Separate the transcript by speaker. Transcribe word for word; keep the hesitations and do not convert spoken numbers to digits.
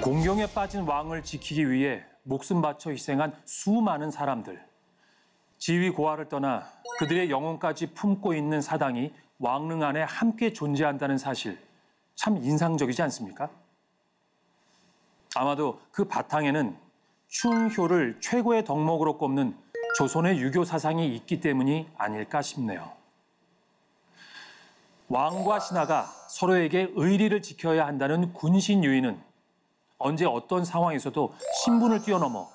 Speaker 1: 공경에 빠진 왕을 지키기 위해 목숨 바쳐 희생한 수많은 사람들. 지위 고하를 떠나 그들의 영혼까지 품고 있는 사당이 왕릉 안에 함께 존재한다는 사실, 참 인상적이지 않습니까? 아마도 그 바탕에는 충효를 최고의 덕목으로 꼽는 조선의 유교 사상이 있기 때문이 아닐까 싶네요. 왕과 신하가 서로에게 의리를 지켜야 한다는 군신 유의는 언제 어떤 상황에서도 신분을 뛰어넘어